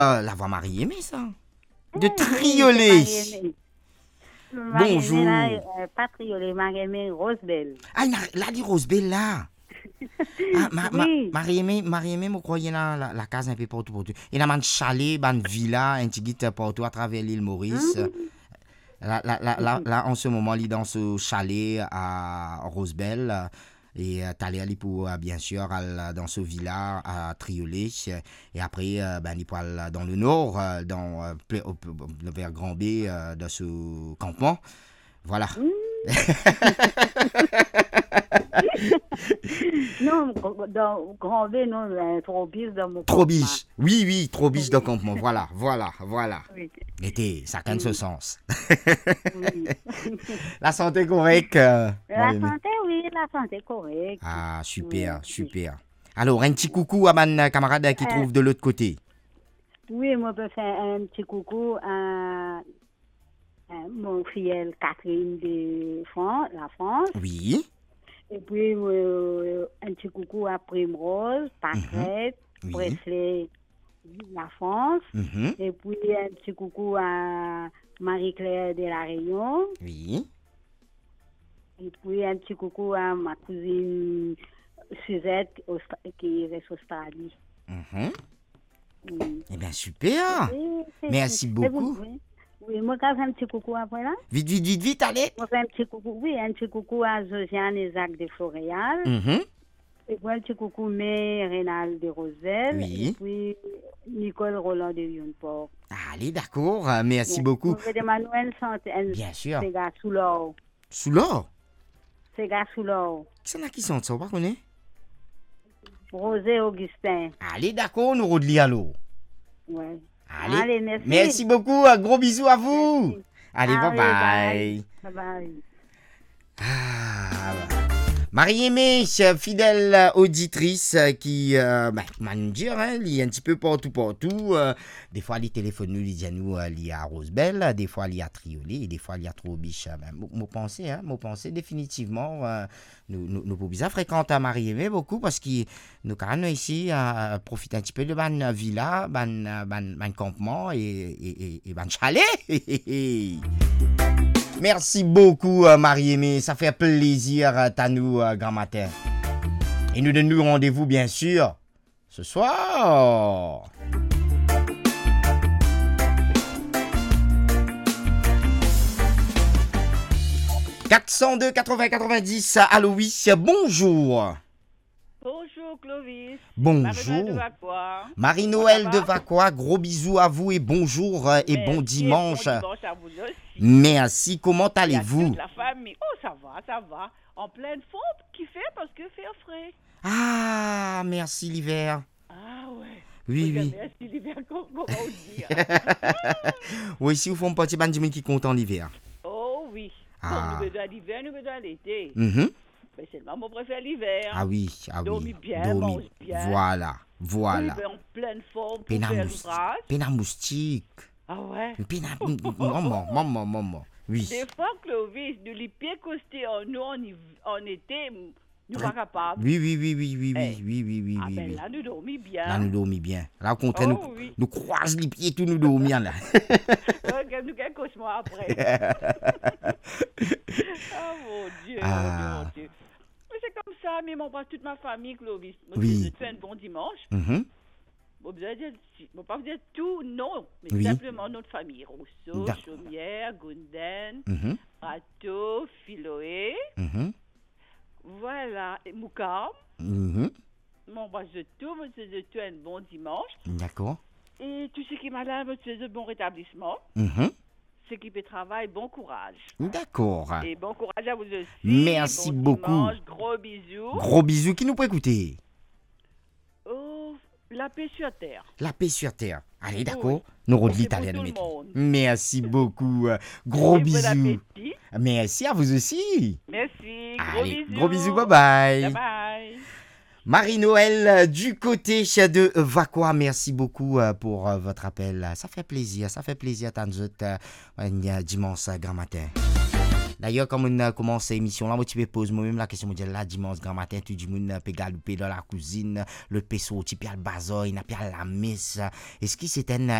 La voix Marie-Aimée, ça. De Triolet. Bonjour. Pas Triolet, Marie-Aimée Rosebelle. Ah, la dit Rosebelle, là. Ah, Oui. Marie-Aimée, vous croyez la case un peu partout. Il y a un chalet, une villa, un petit guide partout à travers l'île Maurice. Là, en ce moment, il est dans ce chalet à Rosebelle. Et t'allais aller pour, bien sûr, dans ce villa à Triolet. Et après, il peut aller dans le nord, vers Grand B, dans ce campement. Voilà. Non, dans Grand B, non, trop biche dans mon Trop campement. biche. Oui, trop biche de campement. Voilà. Oui. L'été, ça a ce sens. Oui. La santé correcte. La Marie-Aimée. santé, oui, la santé correcte. Ah, super, Oui. super. Alors, un petit coucou à mon camarade qui trouve de l'autre côté. Oui, moi, je peux faire un petit coucou à mon filleul Catherine de France, la France. Oui. Et puis, un petit coucou à Primrose, Paquette, Oui. Presley, la France. Mhm. Et puis, un petit coucou à Marie-Claire de la Réunion. Oui. Et puis, un petit coucou à ma cousine Suzette qui reste en Australie. Mhm. Oui. Eh bien, super. Merci beaucoup. Oui, moi, quand je fais un petit coucou après là. Vite, allez. Moi, je fais un petit coucou, oui, un petit coucou à Josiane et Jacques de Floréal. Mhm. Et puis, un petit coucou May Rénal de Roselle. Oui. Et puis, Nicole Roland de Yonport. Allez, d'accord. Merci beaucoup. Moi, de Manuel Santé. Bien sûr. C'est gars sous l'or. Sous l'or. C'est gars sous l'or. Qui s'en a qui sont ça, vous connaissez? Rosé Augustin. Allez, d'accord, nous redlis à l'eau. Ouais. Allez, merci. Merci beaucoup. Un gros bisou à vous. Merci. Allez, bye bye. Bye bye. Ah, Marie-Aimée, fidèle auditrice qui m'a dire, il y a un petit peu partout. Des fois, elle téléphone nous, il dit à nous, il y a Rosebelle, des fois, il y a Triolet, et des fois, il y a Trobiche. Mon pensée, définitivement, nous pouvons bien fréquenter Marie-Aimée beaucoup parce que nous, quand même, ici, profiter un petit peu de ma villa, mon campement et mon chalet. Merci beaucoup, Marie-Aimée. Ça fait plaisir à nous, grand matin. Et nous donnons rendez-vous, bien sûr, ce soir. « 402 80 90, allô, oui, bonjour. Bonjour Clovis. Bonjour. Marie-Noël de Vacquois, gros bisous à vous et bonjour et bon dimanche. Bon dimanche à vous aussi. Merci, comment allez-vous? Toute la famille. Oh, ça va. En pleine forme qui fait parce que fait frais. Ah, merci l'hiver. Ah ouais. Oui. Merci l'hiver, comment dire. Oui, si vous faites un petit bandit qui compte en l'hiver. Oh oui. Ah. Bon, nous vedons l'hiver, nous vedons l'été. Mais seulement mon préfère l'hiver. Ah oui. Dormir bien, mange bien. Voilà. En pleine forme pour faire l'ouvrage. Pénard moustique. Ah ouais. Maman. Oui. Des fois, Clovis, nous les pieds costés en été, nous pas capables. Oui. Ah ben là, nous dormons bien. Là, au contraire, nous croisons les pieds, tout nous dormons là. Nous gagnons cauchemar après. Oh mon Dieu, mon Dieu. Mais c'est comme ça, mais on passe toute ma famille, Clovis. Oui. Je fais un bon dimanche. Bon, pas vous dire tout, non, mais simplement notre famille. Rousseau, Chaumière, Gunden, Rato, Philoé. Voilà, et Moukam. Bon, je tout un bon dimanche. D'accord. Et tout ce qui est malade, me souhaite de bon rétablissement. Ce qui peut travailler, bon courage. D'accord. Et bon courage à vous aussi. Merci beaucoup. Dimanche, gros bisous. Gros bisous. Qui nous peut écouter? Oh, la paix sur terre. La paix sur terre. Allez, d'accord. Nous redis l'italien. Merci beaucoup. Gros bisous. Merci à vous aussi. Merci. Allez, gros bisous. Bye bye. Bye bye. Marie-Noël du côté de Vacquois, merci beaucoup pour votre appel. Ça fait plaisir, Tanzot, dimanche grand matin. D'ailleurs, comme on a commencé l'émission là, moi tu me poses moi-même la question, je dis là dimanche grand matin, tout le monde peut galouper dans la cuisine, le peut sortir puis le bazar, il n'a pas la messe. Est-ce que c'est un